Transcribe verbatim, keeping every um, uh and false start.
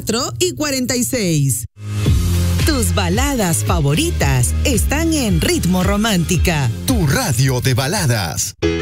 cuatro y cuarenta y seis. Tus baladas favoritas están en Ritmo Romántica. Tu radio de baladas.